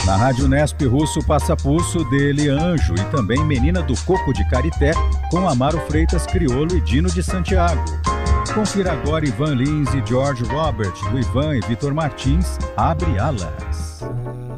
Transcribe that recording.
Na Rádio Nesp Russo Passa Pulso, dele Anjo e também Menina do Coco de Carité, com Amaro Freitas Criolo e Dino de Santiago. Confira agora Ivan Lins e George Robert, do Ivan e Vitor Martins, Abre Alas.